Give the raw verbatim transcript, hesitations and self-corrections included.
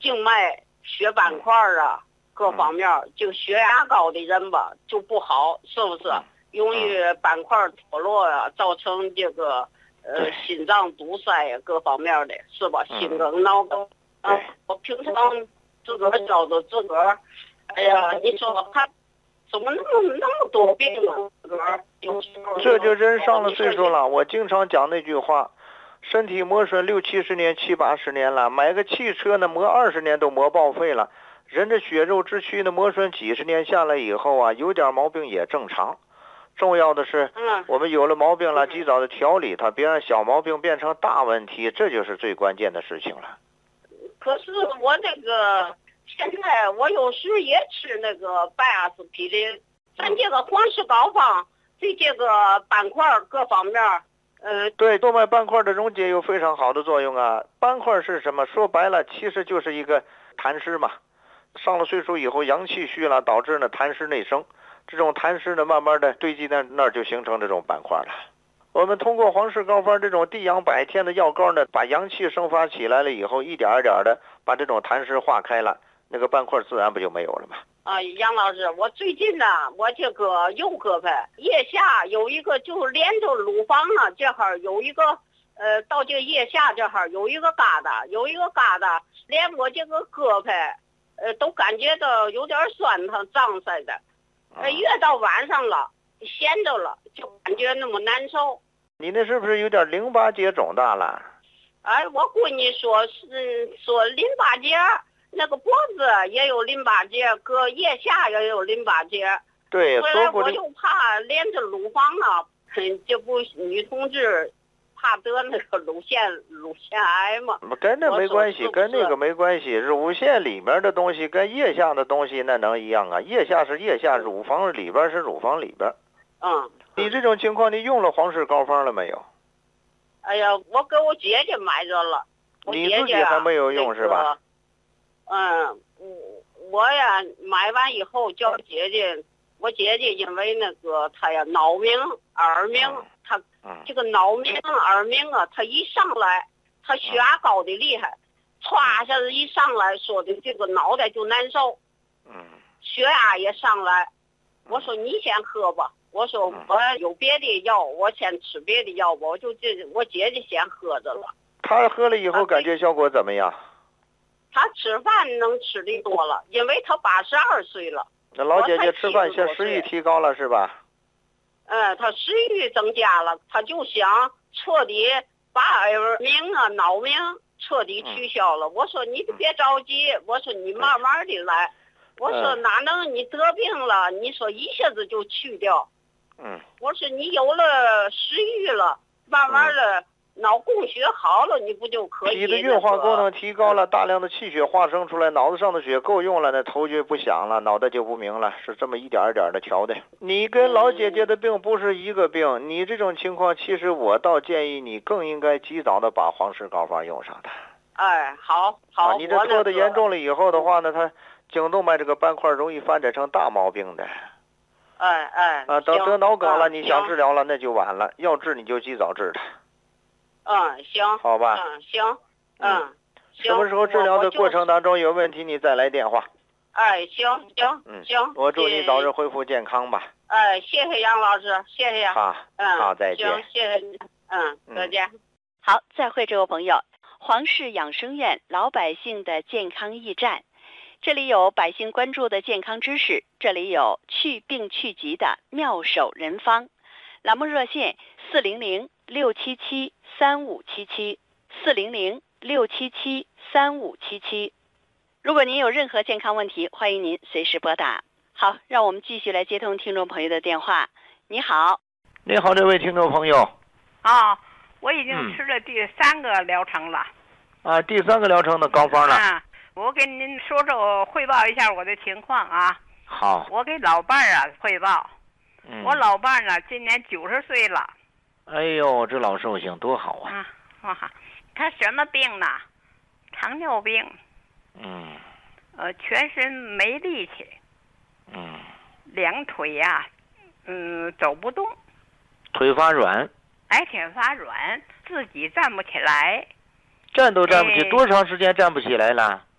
静脉血板块啊，各方面就血压高的人吧就不好，是不是？容易板块脱落啊，造成这个呃心脏堵塞呀，各方面的是吧？心梗、脑梗啊，我平常自个儿找着自个儿，哎呀，你说他怎么那么那么多病呢？自个儿有时候这就人上了岁数了。我经常讲那句话，身体磨损六七十年、七八十年了，买个汽车呢磨二十年都磨报废了。人的血肉之躯呢磨损几十年下来以后啊，有点毛病也正常。重要的是， 嗯， 我们有了毛病了，及早的调理它，别让小毛病变成大问题，这就是最关键的事情了。 可是我这个现在我有时也吃那个拜阿司匹林，咱这个黄石膏方对这个斑块各方面，呃， 对动脉斑块的溶解有非常好的作用啊。斑块是什么？说白了，其实就是一个痰湿嘛。上了岁数以后，阳气虚了，导致呢痰湿内生。这种痰湿呢，慢慢的堆积在那儿，就形成这种斑块了。我们通过黄氏膏方这种地养百天的药膏呢，把阳气生发起来了以后，一点一点的把这种痰湿化开了，那个斑块自然不就没有了吗？ 啊，杨老师，我最近呢，我这个右胳膊腋下有一个，就是连着乳房啊，这哈有一个，呃，到这个腋下这哈有一个疙瘩，有一个疙瘩，连我这个胳膊，呃，都感觉到有点酸疼胀似的。呃，越到晚上了，闲着了，就感觉那么难受。 你那是不是有点淋巴结肿大了？ 哎，我闺女说是说淋巴结，那个脖子也有淋巴结，搁腋下也有淋巴结。 对， 后来我就怕连着乳房啊，这不女同志怕得那个乳腺乳腺癌嘛。 跟那没关系，跟那个没关系。乳腺里面的东西跟腋下的东西那能一样啊？腋下是腋下，乳房里边是乳房里边。 嗯。 你这种情况，你用了黄氏膏方了没有？ 哎呀，我给我姐姐买着了。 你自己还没有用是吧？ 嗯，我呀买完以后叫姐姐，我姐姐因为那个她呀脑鸣耳鸣，她这个脑鸣耳鸣啊，她一上来，她血压高的厉害，歘一下子一上来说的这个脑袋就难受， 嗯， 血压也上来。我说你先喝吧，我说我有别的药，我先吃别的药吧，我就这我姐姐先喝着了。 她喝了以后感觉效果怎么样？ 她吃饭能吃的多了，因为她八十二岁了。 那老姐姐吃饭现食欲提高了是吧？ 嗯，她食欲增加了，她就想彻底把耳鸣啊、脑鸣彻底取消了。嗯、我说你别着急，我说你慢慢的来。我说哪能你得病了，你说一下子就去掉？ 嗯。 我说你有了食欲了，慢慢的。嗯脑供血好了，你不就可以？ 脾的运化功能提高了，大量的气血化生出来，脑子上的血够用了，那头就不响了，脑袋就不明了，是这么一点一点的调的。你跟老姐姐的病不是一个病，你这种情况，其实我倒建议你更应该及早的把黄氏膏方用上它。 哎，好，好， 啊、你这拖的严重了以后的话呢，它颈动脉这个斑块容易发展成大毛病的。 哎哎。 啊，等得脑梗了，你想治疗了那就晚了，要治你就及早治它。 嗯，行， 好吧， 嗯，行，嗯，行。 什么时候治疗的过程当中有问题，你再来电话。 哎，行行， 嗯， 行。 我祝你早日恢复健康吧。 哎，谢谢杨老师，谢谢。 好， 嗯， 好，再见。 行，谢谢你，嗯，再见。 好，再会，这位朋友。黄氏养生院老百姓的健康驿站，这里有百姓关注的健康知识，这里有去病去疾的妙手人方。栏目热线四零零六七七三五七七四零零六七七三五七七。如果您有任何健康问题，欢迎您随时拨打。好，让我们继续来接通听众朋友的电话。你好， 你好，这位听众朋友。 啊、哦，我已经吃了第三个疗程了。 嗯、啊，第三个疗程的膏方了。 啊，我给您说说汇报一下我的情况啊。 好。 我给老伴儿啊汇报。 嗯、 我老伴儿呢，今年九十岁了。 哎呦，这老寿星多好啊！ 啊，哇，他什么病呢？糖尿病。 嗯。 呃，全身没力气。 嗯。 两腿呀、啊，嗯，走不动。 腿发软。 哎，腿发软，自己站不起来。 站都站不起， 哎、 多长时间站不起来了？